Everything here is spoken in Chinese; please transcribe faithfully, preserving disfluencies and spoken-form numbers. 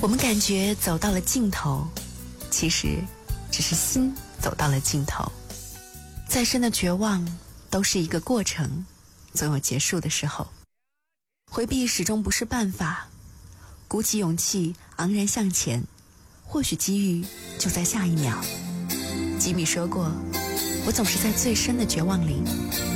我们感觉走到了尽头，其实只是心走到了尽头。再深的绝望都是一个过程，总有结束的时候。回避始终不是办法，鼓起勇气昂然向前，或许机遇就在下一秒。吉米说过，我总是在最深的绝望里